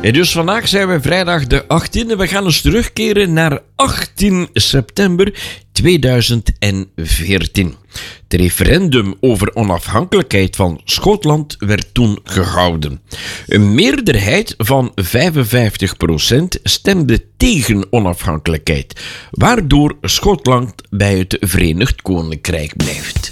En dus vandaag zijn we vrijdag de 18e. We gaan eens terugkeren naar 18 september 2014. Het referendum over onafhankelijkheid van Schotland werd toen gehouden. Een meerderheid van 55% stemde tegen onafhankelijkheid, waardoor Schotland bij het Verenigd Koninkrijk blijft.